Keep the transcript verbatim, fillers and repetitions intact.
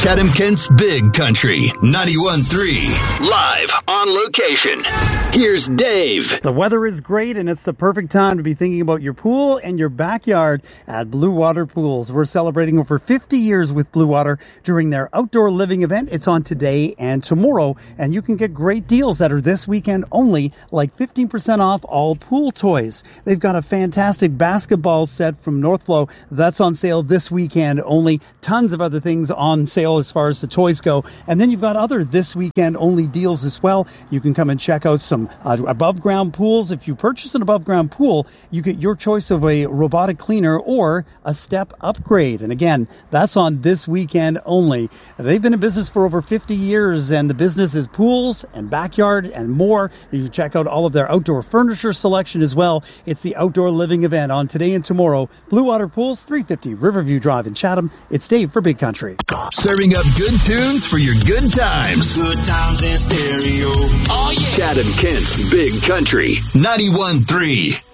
Chatham Kent's Big Country, ninety-one point three. Live on location. Here's Dave. The weather is great, and it's the perfect time to be thinking about your pool and your backyard at Blue Water Pools. We're celebrating over fifty years with Blue Water during their outdoor living event. It's on today and tomorrow, and you can get great deals that are this weekend only, like fifteen percent off all pool toys. They've got a fantastic basketball set from Northflow that's on sale this weekend only. Tons of other things on sale as far as the toys go. And then you've got other this weekend only deals as well. You can come and check out some uh, above ground pools. If you purchase an above ground pool, you get your choice of a robotic cleaner or a step upgrade. And again, that's on this weekend only. They've been in business for over fifty years, and the business is pools and backyard and more. You can check out all of their outdoor furniture selection as well. It's the outdoor living event on today and tomorrow. Blue Water Pools, three fifty Riverview Drive in Chatham. It's Dave for Big Country. Serving up good tunes for your good times. Good times in stereo. Oh, yeah. Chatham Kent's Big Country, ninety-one point three.